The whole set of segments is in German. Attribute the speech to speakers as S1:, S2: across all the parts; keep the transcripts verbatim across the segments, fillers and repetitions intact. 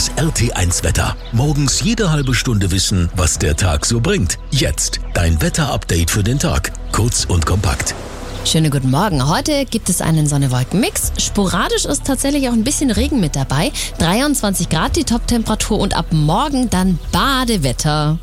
S1: Das R T eins Wetter. Morgens jede halbe Stunde wissen, was der Tag so bringt. Jetzt dein Wetter-Update für den Tag. Kurz und kompakt.
S2: Schönen guten Morgen. Heute gibt es einen Sonne-Wolken-Mix. Sporadisch ist tatsächlich auch ein bisschen Regen mit dabei. dreiundzwanzig Grad die Top-Temperatur und ab morgen dann Badewetter.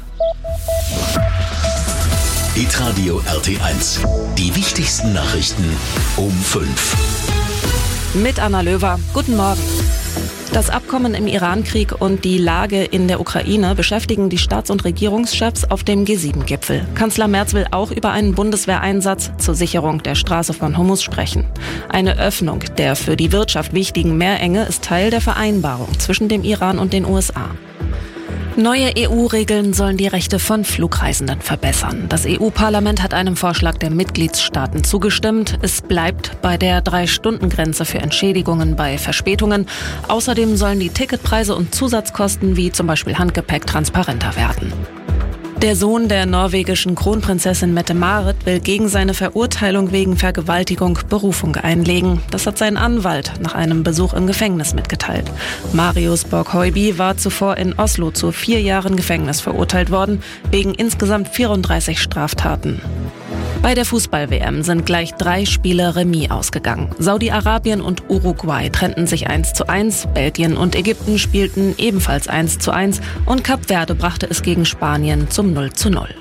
S1: Hitradio R T eins. Die wichtigsten Nachrichten um fünf.
S3: Mit Anna Löwer. Guten Morgen. Das Abkommen im Iran-Krieg und die Lage in der Ukraine beschäftigen die Staats- und Regierungschefs auf dem G sieben Gipfel. Kanzler Merz will auch über einen Bundeswehreinsatz zur Sicherung der Straße von Hormuz sprechen. Eine Öffnung der für die Wirtschaft wichtigen Meerenge ist Teil der Vereinbarung zwischen dem Iran und den U S A. Neue E U-Regeln sollen die Rechte von Flugreisenden verbessern. Das E U-Parlament hat einem Vorschlag der Mitgliedstaaten zugestimmt. Es bleibt bei der Drei-Stunden-Grenze für Entschädigungen bei Verspätungen. Außerdem sollen die Ticketpreise und Zusatzkosten wie zum Beispiel Handgepäck transparenter werden. Der Sohn der norwegischen Kronprinzessin Mette-Marit will gegen seine Verurteilung wegen Vergewaltigung Berufung einlegen. Das hat sein Anwalt nach einem Besuch im Gefängnis mitgeteilt. Marius Borg-Høiby war zuvor in Oslo zu vier Jahren Gefängnis verurteilt worden, wegen insgesamt vierunddreißig Straftaten. Bei der Fußball-W M sind gleich drei Spiele Remis ausgegangen. Saudi-Arabien und Uruguay trennten sich eins zu eins, Belgien und Ägypten spielten ebenfalls eins zu eins und Kap Verde brachte es gegen Spanien zum null zu null.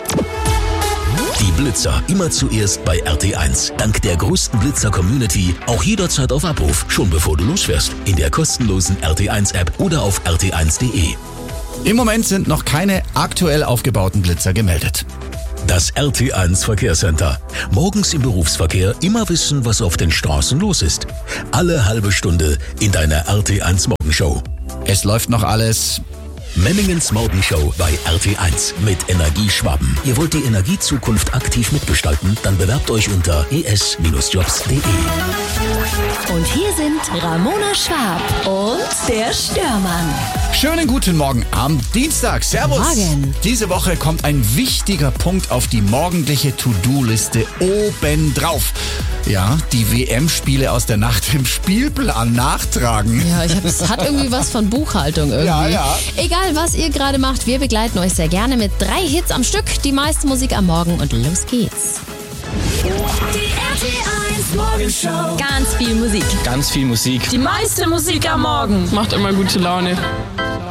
S1: Die Blitzer immer zuerst bei R T eins. Dank der größten Blitzer-Community auch jederzeit auf Abruf, schon bevor du losfährst. In der kostenlosen R T eins App oder auf r t eins punkt d e.
S4: Im Moment sind noch keine aktuell aufgebauten Blitzer gemeldet.
S1: Das R T eins Verkehrscenter. Morgens im Berufsverkehr immer wissen, was auf den Straßen los ist. Alle halbe Stunde in deiner R T eins Morgenshow.
S4: Es läuft noch alles.
S1: Memmingens Morgenshow bei R T eins mit Energieschwaben. Ihr wollt die Energiezukunft aktiv mitgestalten? Dann bewerbt euch unter e s jobs punkt d e.
S2: Und hier sind Ramona Schwab und der Störmann.
S4: Schönen guten Morgen am Dienstag. Servus.
S2: Morgen.
S4: Diese Woche kommt ein wichtiger Punkt auf die morgendliche To-Do-Liste oben drauf. Ja, die W M-Spiele aus der Nacht im Spielplan nachtragen.
S2: Ja, ich hab, es hat irgendwie was von Buchhaltung irgendwie.
S4: Ja, ja.
S2: Egal, was ihr gerade macht, wir begleiten euch sehr gerne mit drei Hits am Stück. Die meiste Musik am Morgen und los geht's.
S5: Die R T eins Morgenshow.
S2: Ganz viel Musik.
S6: Ganz viel Musik.
S5: Die meiste Musik am Morgen.
S6: Macht immer gute Laune.